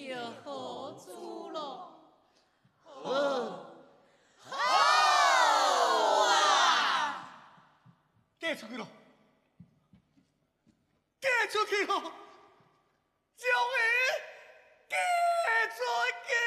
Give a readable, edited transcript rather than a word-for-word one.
就好处咯。 好啊！ 嫁出去咯！嫁出去咯！终于嫁